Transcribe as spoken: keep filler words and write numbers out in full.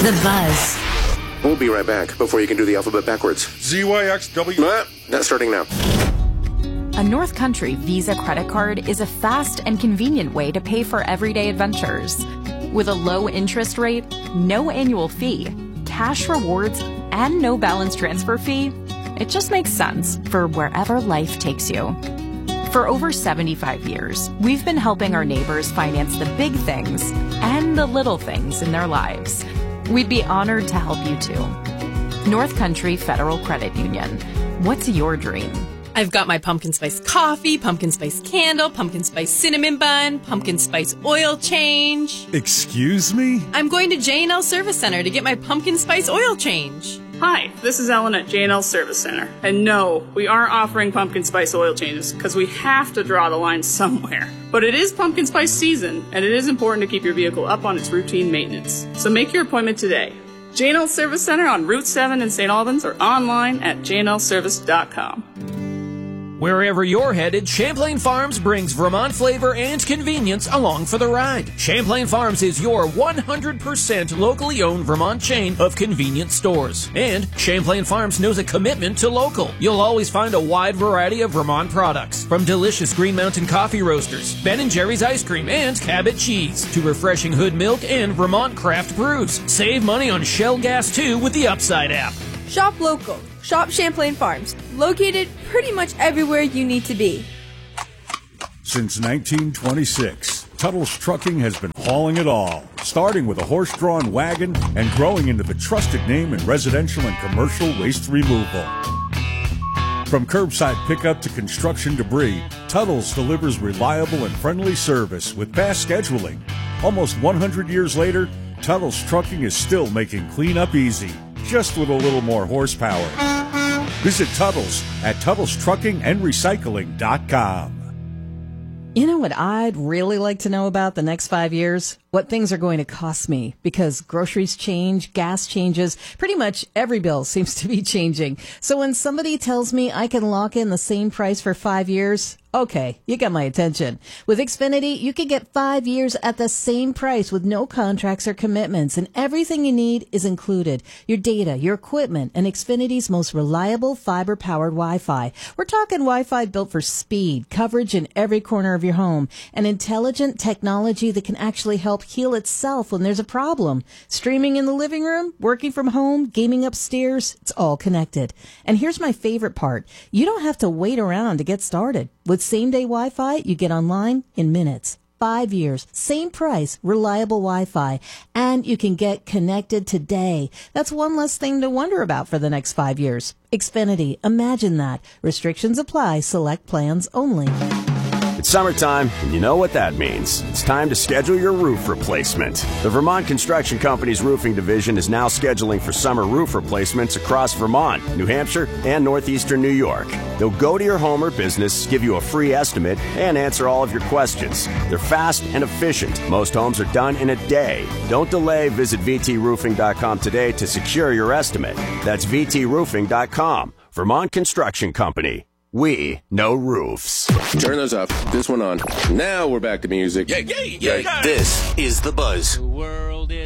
The Buzz. We'll be right back before you can do the alphabet backwards. Z Y X W. Nah, not starting now. A North Country Visa credit card is a fast and convenient way to pay for everyday adventures. With a low interest rate, no annual fee, cash rewards, and no balance transfer fee, it just makes sense for wherever life takes you. For over seventy-five years, we've been helping our neighbors finance the big things and the little things in their lives. We'd be honored to help you too. North Country Federal Credit Union. What's your dream? I've got my pumpkin spice coffee, pumpkin spice candle, pumpkin spice cinnamon bun, pumpkin spice oil change. Excuse me? I'm going to J and L Service Center to get my pumpkin spice oil change. Hi, this is Ellen at J and L Service Center. And no, we aren't offering pumpkin spice oil changes because we have to draw the line somewhere. But it is pumpkin spice season, and it is important to keep your vehicle up on its routine maintenance. So make your appointment today. J and L Service Center on Route seven in Saint Albans or online at j n l service dot com. Wherever you're headed, Champlain Farms brings Vermont flavor and convenience along for the ride. Champlain Farms is your one hundred percent locally owned Vermont chain of convenience stores. And Champlain Farms knows a commitment to local. You'll always find a wide variety of Vermont products, from delicious Green Mountain coffee roasters, Ben and Jerry's ice cream, and Cabot cheese, to refreshing Hood milk and Vermont craft brews. Save money on Shell gas too with the Upside app. Shop local. Shop Champlain Farms, located pretty much everywhere you need to be. Since nineteen twenty-six, Tuttle's Trucking has been hauling it all, starting with a horse-drawn wagon and growing into the trusted name in residential and commercial waste removal. From curbside pickup to construction debris, Tuttle's delivers reliable and friendly service with fast scheduling. Almost one hundred years later, Tuttle's Trucking is still making cleanup easy, just with a little more horsepower. Visit Tuttle's at Tuttle's Trucking and Recycling dot com. You know what I'd really like to know about the next five years? What things are going to cost me, because groceries change, gas changes, pretty much every bill seems to be changing. So when somebody tells me I can lock in the same price for five years, okay, you got my attention. With Xfinity, you can get five years at the same price with no contracts or commitments, and everything you need is included. Your data, your equipment, and Xfinity's most reliable fiber-powered Wi-Fi. We're talking Wi-Fi built for speed, coverage in every corner of your home, and intelligent technology that can actually help heal itself when there's a problem. Streaming in the living room, working from home, gaming upstairs, it's all connected. And here's my favorite part. You don't have to wait around to get started. With same-day Wi-Fi, you get online in minutes. Five years, same price, reliable Wi-Fi, and you can get connected today. That's one less thing to wonder about for the next five years. Xfinity, imagine that. Restrictions apply. Select plans only. It's summertime, and you know what that means. It's time to schedule your roof replacement. The Vermont Construction Company's roofing division is now scheduling for summer roof replacements across Vermont, New Hampshire, and northeastern New York. They'll go to your home or business, give you a free estimate, and answer all of your questions. They're fast and efficient. Most homes are done in a day. Don't delay. Visit v t roofing dot com today to secure your estimate. That's v t roofing dot com. Vermont Construction Company. We know roofs. Turn those up. This one on. Now we're back to music. Yeah, yeah, yeah. This is The Buzz. The world is